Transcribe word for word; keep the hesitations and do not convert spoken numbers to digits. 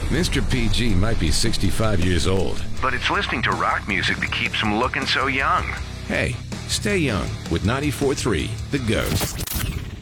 Mister P G might be sixty-five years old, but it's listening to rock music that keeps him looking so young. Hey, stay young with ninety-four point three The Ghost.